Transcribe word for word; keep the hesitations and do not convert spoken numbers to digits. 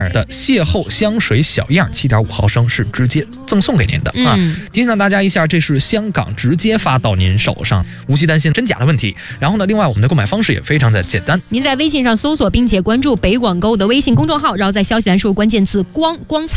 的邂逅香水小样七点五毫升是直接赠送给您的、嗯、啊！提醒大家一下，这是香港直接发到您手上，无需担心真假的问题。然后呢，另外我们的购买方式也非常的简单， 您在微信上搜索并且关注北广购的微信公众号，然后在消息栏输入关键词光光彩。